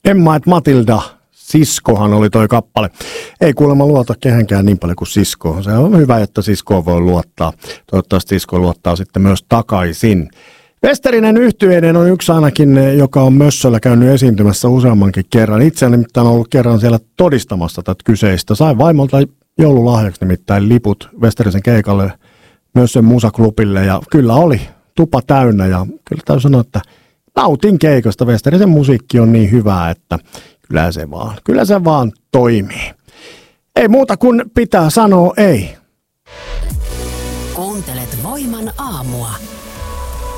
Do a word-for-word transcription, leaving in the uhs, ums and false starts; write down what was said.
Emma et Matilda, Siskohan oli toi kappale. Ei kuulemma luota kehenkään niin paljon kuin Siskoon. Se on hyvä, että Siskoon voi luottaa. Toivottavasti Sisko luottaa sitten myös takaisin. Westerinen yhtyeinen on yksi ainakin, joka on Mössöllä käynyt esiintymässä useammankin kerran. Itse olen nimittäin ollut kerran siellä todistamassa tätä kyseistä. Sain vaimolta joululahjaksi nimittäin liput Westerisen keikalle Mössön musaklubille ja kyllä oli tupa täynnä ja kyllä täytyy sanoa, että nautin keikosta. Westerisen musiikki on niin hyvää, että kyllä se vaan, kyllä se vaan toimii. Ei muuta kuin pitää sanoa ei. Kuuntelet Voiman aamua.